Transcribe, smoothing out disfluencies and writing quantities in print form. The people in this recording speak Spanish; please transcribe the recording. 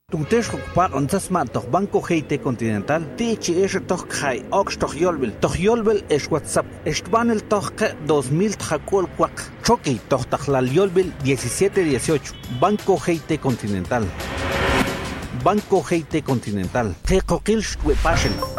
Tuntesh ocupar onzasma toch Banco GT Continental. Tichi es toch kai ox toch yolbel es WhatsApp. Estbanel toch 2000 tjacol cuac. Choque toch tajlal yolbel 1718. Banco GT Continental. Banco GT Continental. Te coquil passion.